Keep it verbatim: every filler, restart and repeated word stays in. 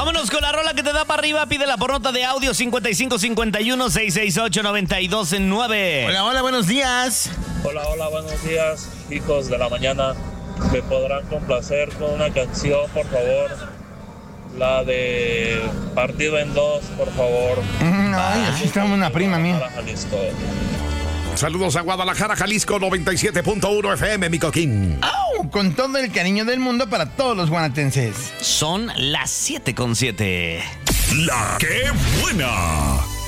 Vámonos con la rola que te da para arriba. Pídela por nota de audio cincuenta y cinco cincuenta y uno, seiscientos sesenta y ocho, noventa y dos nueve. Hola, hola, buenos días. Hola, hola, buenos días, hijos de la mañana. ¿Me podrán complacer con una canción, por favor? La de Partido en Dos, por favor. Mm, ay, así está una prima mía. Jalisco. Saludos a Guadalajara, Jalisco, noventa y siete punto uno F M, mi coquín. ¡Au! Con todo el cariño del mundo para todos los guanatenses. Son las siete con siete. La que buena.